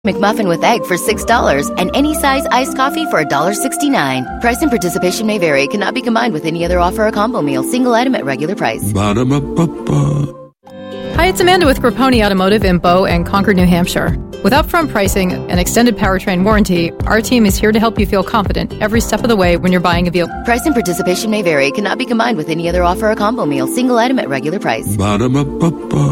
McMuffin with egg for $6 and any size iced coffee for $1.69. Price and participation may vary. Cannot be combined with any other offer or combo meal. Single item at regular price. Ba-da-ba-ba-ba. Hi, it's Amanda with Grapponi Automotive in Bow and Concord, New Hampshire. With upfront pricing and extended powertrain warranty, our team is here to help you feel confident every step of the way when you're buying a vehicle. Price and participation may vary. Cannot be combined with any other offer or combo meal. Single item at regular price. Ba-da-ba-ba-ba.